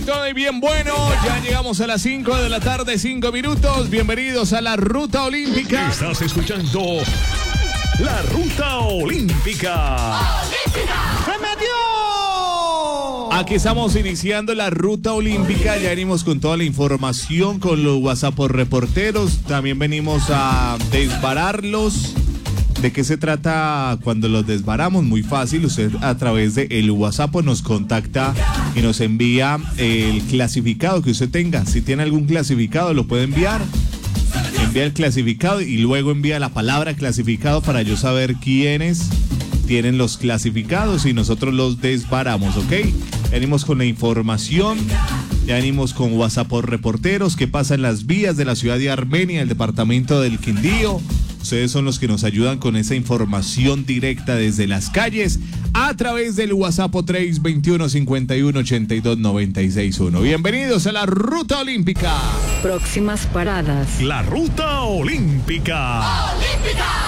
de todo y bien bueno. Ya llegamos a las 5 de la tarde, 5 minutos. Bienvenidos a la Ruta Olímpica. Estás escuchando la Ruta Olímpica. ¡Se metió! Aquí estamos iniciando la Ruta Olímpica. Ya venimos con toda la información, con los WhatsApp por reporteros. También venimos a desbararlos. ¿De qué se trata cuando los desbaramos? Muy fácil, usted a través de el WhatsApp nos contacta y nos envía el clasificado que usted tenga. Si tiene algún clasificado lo puede enviar. Envía el clasificado y luego envía la palabra clasificado para yo saber quiénes tienen los clasificados y nosotros los desbaramos, ¿ok? Venimos con la información, ya venimos con WhatsApp por reporteros, qué pasa en las vías de la ciudad de Armenia, el departamento del Quindío. Ustedes son los que nos ayudan con esa información directa desde las calles a través del WhatsApp 321-51-82-96-1. Bienvenidos a la Ruta Olímpica. Próximas paradas. La Ruta Olímpica. ¡Olímpica!